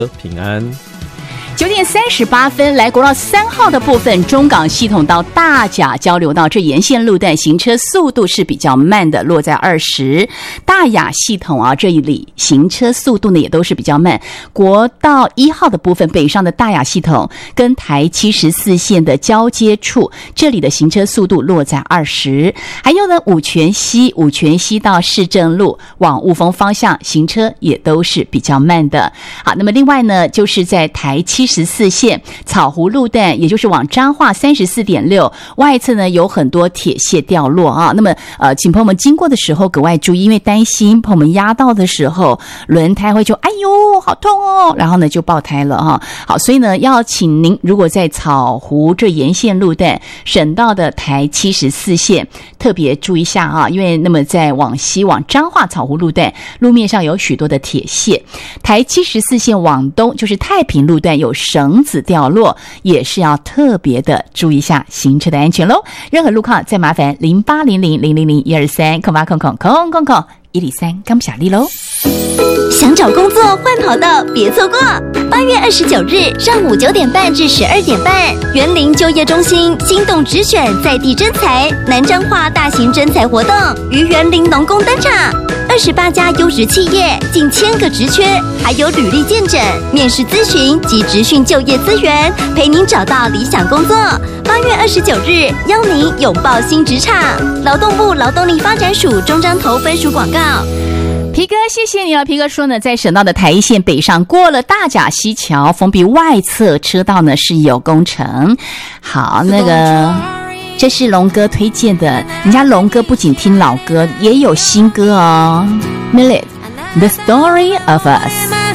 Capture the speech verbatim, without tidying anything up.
平安。 九点三十八分，来国道三号的部分，中港系统到大甲交流道这沿线路段行车速度是比较慢的，落在二十。大雅系统啊，这里行车速度呢也都是比较慢。国道一号的部分，北上的大雅系统跟台七十四线的交接处，这里的行车速度落在二十。还有呢，五权西，五权西到市政路往雾峰方向行车也都是比较慢的。好，那么另外呢，就是在台七十四线草湖路段，也就是往彰化三十四点六外侧呢，有很多铁屑掉落啊。那么呃，请朋友们经过的时候格外注意，因为担心朋友们压到的时候，轮胎会就哎呦好痛哦，然后呢就爆胎了哈。好，所以呢要请您如果在草湖这沿线路段省道的台七十四线特别注意一下啊，因为那么在往西往彰化草湖路段路面上有许多的铁屑，台七十四线往东就是太平路段有绳子掉落，也是要特别的注意一下行车的安全咯。任何路况再麻烦零八零零零零零一二三空八空空空空空一零三刚小丽喽。 想找工作换跑道别错过，八月二十九日上午九点半至十二点半，园林就业中心心动直选在地征才南彰化大型征才活动于园林农工登场，二十八家优质企业，近千个职缺，还有履历见诊、面试咨询及职训就业资源，陪您找到理想工作。八月二十九日，邀您拥抱新职场。劳动部劳动力发展署中彰投分署广告。 皮哥，谢谢你了。皮哥说呢，在省道的台一线北上过了大甲溪桥，封闭外侧车道呢是有工程。好，那个这是龙哥推荐的，人家龙哥不仅听老歌，也有新歌哦。Millet, The Story of Us。